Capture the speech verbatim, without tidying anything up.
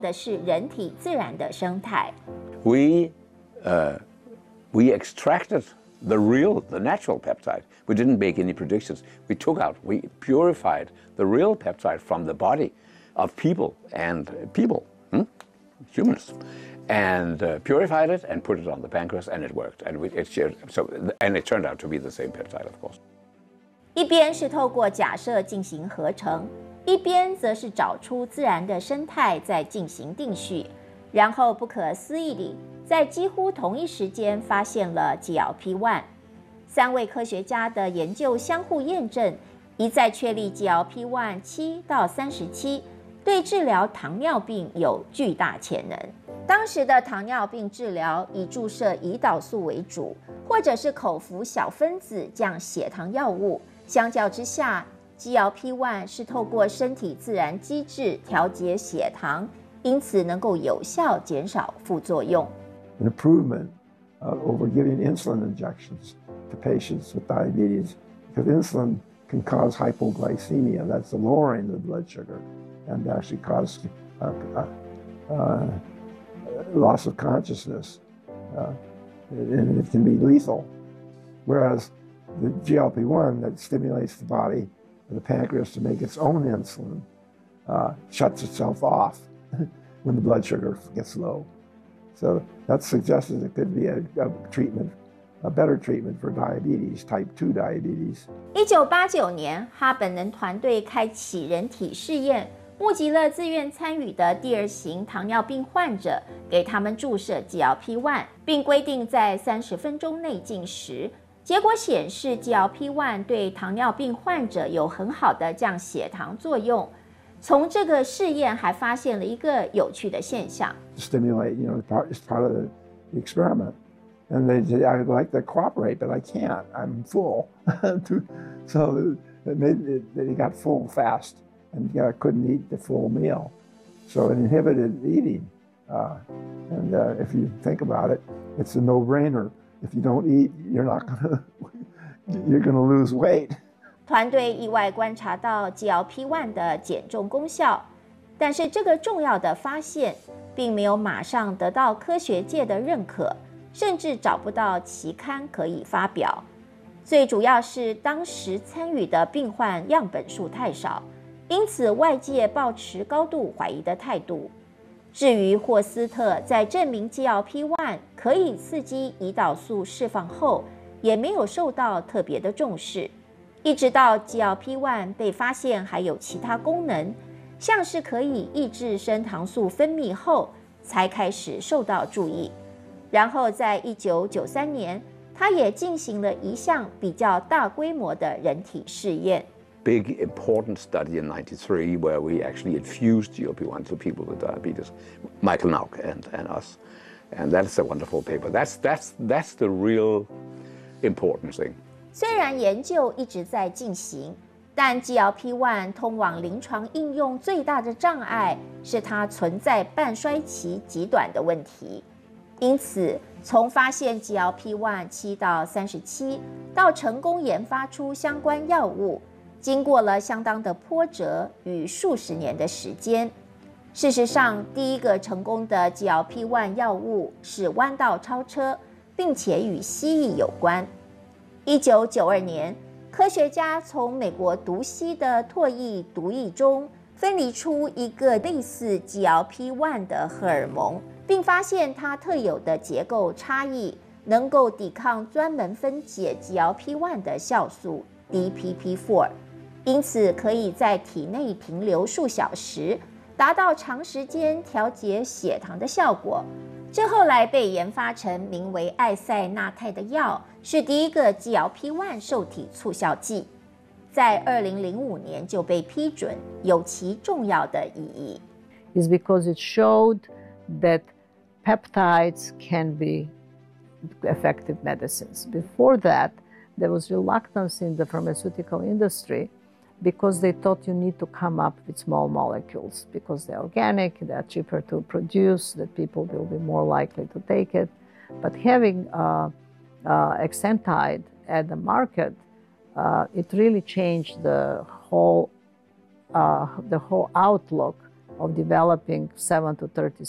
的是人体自然的生态。 We, uh, we extracted the real, the natural peptide. We didn't make any predictions. We took out, we purified the real peptide from the body of people and people, hmm? humans, and uh, purified it and put it on the pancreas, and it worked. And we, it shared, so, and it turned out to be the same peptide, of course. 一边是透过假设进行合成，一边则是找出自然的生态再进行定序，然后不可思议地在几乎同一时间发现了 G L P 一。三位科学家的研究相互验证，一再确立 G L P 一 七到三十七对治疗糖尿病有巨大潜能。当时的糖尿病治疗以注射胰岛素为主，或者是口服小分子降血糖药物。相较之下 ，G L P 一 是透过身体自然机制调节血糖，因此能够有效减少副作用。 An improvement uh, over giving insulin injections to patients with diabetes, because insulin can cause hypoglycemia, that's the lowering of the blood sugar, and actually cause uh, uh, uh, loss of consciousness, uh, and it can be lethal. Whereas the G L P 一 that stimulates the body, the pancreas to make its own insulin, uh, shuts itself off when the blood sugar gets low. So that suggests it could be a, a treatment, a better treatment for diabetes, type two diabetes. 一九八九年，哈本能团队开启人体试验，募集了自愿参与的第二型糖尿病患者，给他们注射 G L P 一，并规定在三十分钟内进食。结果显示 ，G L P 一 对糖尿病患者有很好的降血糖作用。从这个试验还发现了一个有趣的现象。 Stimulate, you know, it's part of the experiment, and they say I'd like to cooperate, but I can't. I'm full. So it made it, they got full fast, and yeah, couldn't eat the full meal. So it inhibited eating. Uh, and uh, if you think about it, it's a no-brainer. If you don't eat, you're not gonna, you're gonna lose weight. 团队意外观察到 G L P 一 的减重功效，但是这个重要的发现并没有马上得到科学界的认可，甚至找不到期刊可以发表。最主要是当时参与的病患样本数太少，因此外界抱持高度怀疑的态度。至于霍斯特在证明 G L P 一 可以刺激胰岛素释放后，也没有受到特别的重视，一直到 G L P 一 被发现还有其他功能，像是可以抑制升糖素分泌后，才开始受到注意。然后在一九九三年，他也进行了一项比较大规模的人体试验。 Big important study in ninety-three where we actually infused G L P 一 to people with diabetes, Michael Nauk and, and us. And that's a wonderful paper. That's, that's, that's the real important thing. 虽然研究一直在进行，但 G L P 一 通往临床应用最大的障碍是它存在半衰期极短的问题。因此，从发现 G L P 一 七到三十七到成功研发出相关药物，经过了相当的波折与数十年的时间。事实上，第一个成功的 G L P 一 药物是弯道超车，并且与蜥蜴有关。一九九二年，科学家从美国毒蜥的唾液毒液中分离出一个类似 G L P 一 的荷尔蒙，并发现它特有的结构差异能够抵抗专门分解 G L P 一 的酵素 D P P 四。因此可以在体内停留数小时，达到长时间调节血糖的效果。这后来被研发成名为艾塞纳泰的药，是第一个 G L P 一 受体促效剂，在二零零五年就被批准，有其重要的意义。 Is because it showed that peptides can be effective medicines. Before that, there was reluctance in the pharmaceutical industry.Because they thought you need to come up with small molecules because they're organic, they're cheaper to produce, that people will be more likely to take it. But having uh, uh, Exentide at the market, uh, it really changed the whole, uh, the whole outlook of developing seven to thirty